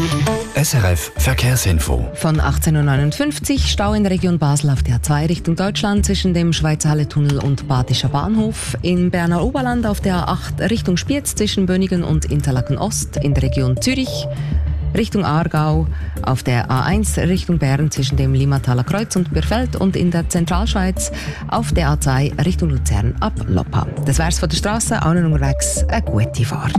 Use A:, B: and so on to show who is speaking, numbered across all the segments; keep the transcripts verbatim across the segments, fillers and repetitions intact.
A: S R F Verkehrsinfo.
B: Von achtzehn Uhr neunundfünfzig Stau in der Region Basel auf der A zwei Richtung Deutschland zwischen dem Schweizer Halletunnel und Badischer Bahnhof. In Berner Oberland auf der A acht Richtung Spiez zwischen Bönigen und Interlaken Ost in der Region Zürich. Richtung Aargau auf der A eins Richtung Bern zwischen dem Limmataler Kreuz und Bierfeld und in der Zentralschweiz auf der A zwei Richtung Luzern ab Loppa. Das wär's von der Strasse, allen unterwegs eine gute Fahrt.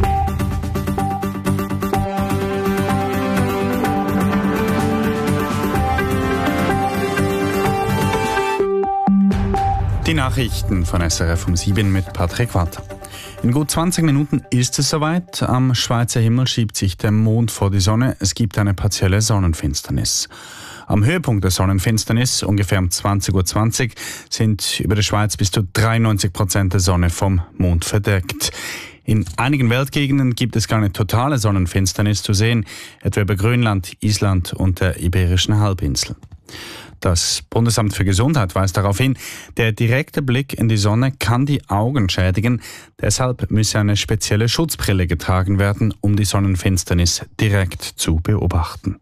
C: Die Nachrichten von S R F um sieben mit Patrick Watter. In gut zwanzig Minuten ist es soweit. Am Schweizer Himmel schiebt sich der Mond vor die Sonne. Es gibt eine partielle Sonnenfinsternis. Am Höhepunkt der Sonnenfinsternis, ungefähr um zwanzig Uhr zwanzig, sind über der Schweiz bis zu dreiundneunzig Prozent der Sonne vom Mond verdeckt. In einigen Weltgegenden gibt es gar eine totale Sonnenfinsternis zu sehen, etwa über Grönland, Island und der Iberischen Halbinsel. Das Bundesamt für Gesundheit weist darauf hin, der direkte Blick in die Sonne kann die Augen schädigen. Deshalb müsse eine spezielle Schutzbrille getragen werden, um die Sonnenfinsternis direkt zu beobachten.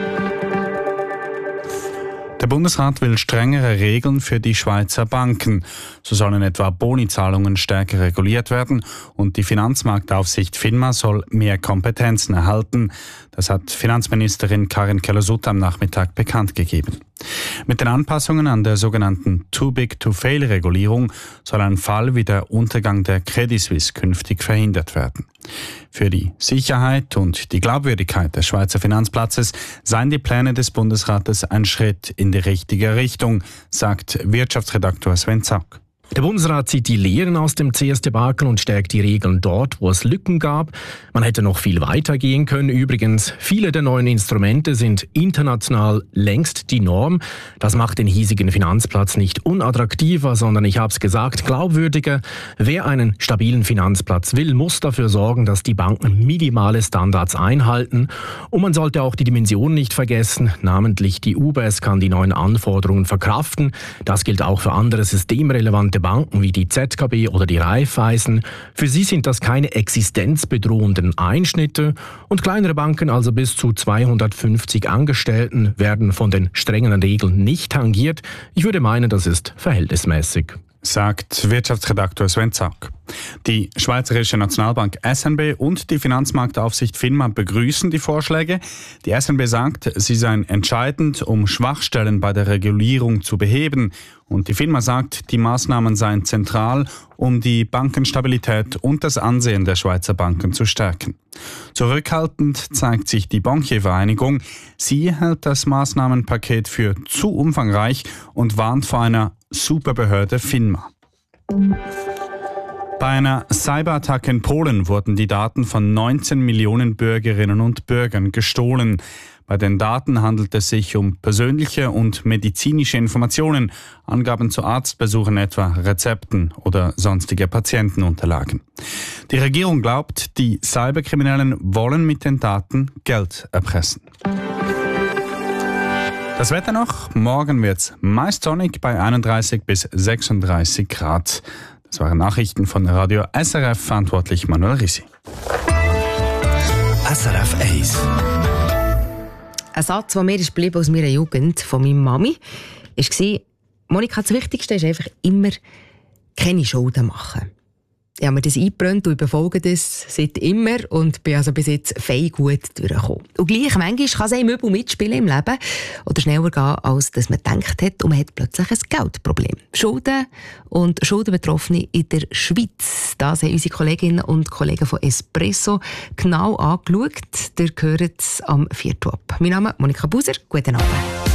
C: Der Bundesrat will strengere Regeln für die Schweizer Banken. So sollen etwa Bonizahlungen stärker reguliert werden und die Finanzmarktaufsicht FINMA soll mehr Kompetenzen erhalten. Das hat Finanzministerin Karin Keller-Sutter am Nachmittag bekannt gegeben. Mit den Anpassungen an der sogenannten Too-Big-to-Fail-Regulierung soll ein Fall wie der Untergang der Credit Suisse künftig verhindert werden. Für die Sicherheit und die Glaubwürdigkeit des Schweizer Finanzplatzes seien die Pläne des Bundesrates ein Schritt in die richtige Richtung, sagt Wirtschaftsredaktor Sven Zack.
D: Der Bundesrat zieht die Lehren aus dem C S-Debakel und stärkt die Regeln dort, wo es Lücken gab. Man hätte noch viel weiter gehen können. Übrigens, viele der neuen Instrumente sind international längst die Norm. Das macht den hiesigen Finanzplatz nicht unattraktiver, sondern, ich habe es gesagt, glaubwürdiger. Wer einen stabilen Finanzplatz will, muss dafür sorgen, dass die Banken minimale Standards einhalten. Und man sollte auch die Dimension nicht vergessen. Namentlich die U B S kann die neuen Anforderungen verkraften. Das gilt auch für andere systemrelevante Banken wie die Z K B oder die Raiffeisen. Für sie sind das keine existenzbedrohenden Einschnitte und kleinere Banken, also bis zu zweihundertfünfzig Angestellten, werden von den strengen Regeln nicht tangiert. Ich würde meinen, das ist verhältnismäßig,
C: sagt Wirtschaftsredaktor Sven Zack. Die Schweizerische Nationalbank S N B und die Finanzmarktaufsicht FINMA begrüßen die Vorschläge. Die S N B sagt, sie seien entscheidend, um Schwachstellen bei der Regulierung zu beheben. Und die FINMA sagt, die Maßnahmen seien zentral, um die Bankenstabilität und das Ansehen der Schweizer Banken zu stärken. Zurückhaltend zeigt sich die Bankiervereinigung. Sie hält das Maßnahmenpaket für zu umfangreich und warnt vor einer Superbehörde FINMA. Bei einer Cyberattacke in Polen wurden die Daten von neunzehn Millionen Bürgerinnen und Bürgern gestohlen. Bei den Daten handelt es sich um persönliche und medizinische Informationen, Angaben zu Arztbesuchen etwa, Rezepten oder sonstige Patientenunterlagen. Die Regierung glaubt, die Cyberkriminellen wollen mit den Daten Geld erpressen. Das Wetter noch. Morgen wird es meist sonnig bei einunddreißig bis sechsunddreißig Grad. Das waren Nachrichten von Radio S R F, verantwortlich Manuel Rissi.
A: S R F eins.
B: Ein Satz, der mir ist geblieben aus meiner Jugend, von meiner Mami, war: Monika, das Wichtigste ist einfach immer keine Schulden machen. Ich habe mir das eingebrannt und ich befolge das seit immer und bin also bis jetzt fein gut durchgekommen. Und gleich manchmal kann es einem übel mitspielen im Leben oder schneller gehen, als dass man gedacht hat, und man hat plötzlich ein Geldproblem. Schulden und Schuldenbetroffene in der Schweiz. Das haben unsere Kolleginnen und Kollegen von Espresso genau angeschaut. Ihr hört es am vierten ab. Mein Name ist Monika Buser. Guten Abend.